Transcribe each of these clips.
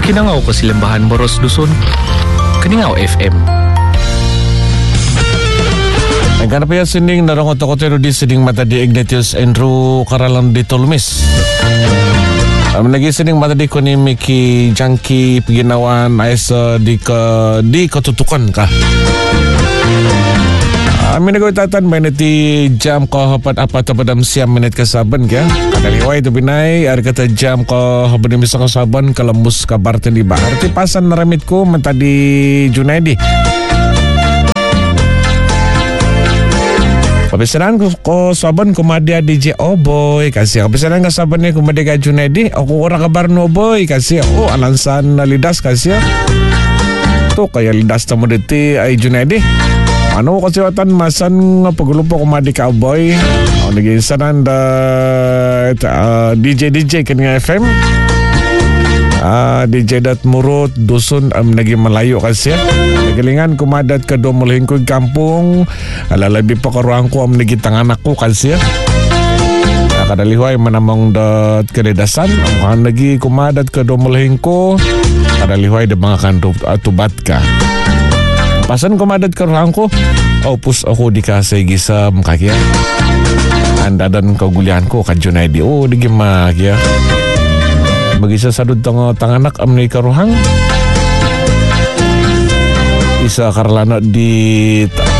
Makinangaw ko silambahan Boros Dusun. Kaningaw FM. Nagkanap yan sining narangot ako pero di sining mata di Ignatius Andrew Karalan di Tolmes. Lagi sining mata di ko ni Mickey Junkie Piginawan ayos di katutukan ka. Amin nagawitatan may nati jam ko hapat apat tapadam siyam minit kasaban kaya kadaliway ito binay ari kata jam ko hapat misa kasaban kalambus ka barten di ba arti pasan naramit ko mentadi Junaidi kapisanan ko saban kumadia DJ Oboy kasih kapisanan ka saban ni kumadia ka Junaidi ako ora kabar no boy kasih alansan lidas kasih to kaya lidas tamo diti ay Junaidi. Ano ko siwatan masan nga pagulupo ko madi cowboy. Nagisanan da DJ kanya FM. DJ dat murut dusun naging malayo kasi. Nagalingan kumadat ka domulhin ko kampung. Alalabi pa karuang ko naging tanganak ko kasi. Kadalihoy manamong dat keredasan. Ang naging kumadat ka domulhin ko. Kadalihoy da mga kantubat ka. Pasan kumadat karuhan ko, opus ako di kasay gisam kakya. Andadan kagulian ko, kadyo di gimak ya. Magisa sadud tanganak amnay karuhang. Isa karlana di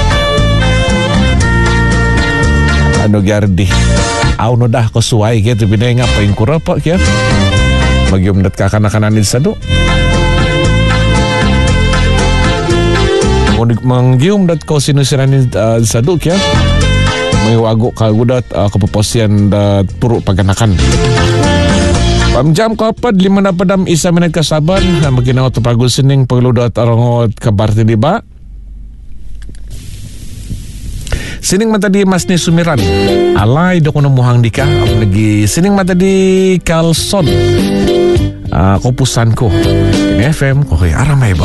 gardi. No dah ko suway kaya ito binay nga pa yung kurapa kaya. Magyom dat kakanakananid sadu. Manggium dat ko sinusiranin sa duk ya. May wago kagudat kapuposian dat puro paganakan. Pamjam kapad 5 na padam 1 minit kasaban na maginaw to pagul sining pagludat arangot kabarte di ba? Sining mata di mas ni sumiran. Alay do kuno muhang dika ang lagi sining mata di Carlson. Kopusan ko. Ini FM ko kay aramay ba?